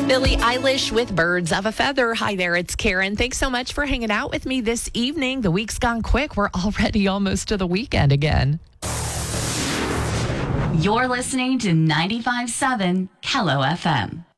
Billie Eilish with Birds of a Feather. Hi there, it's Karen. Thanks so much for hanging out with me this evening. The week's gone quick. We're already almost to the weekend again. You're listening to 95.7 Kello FM.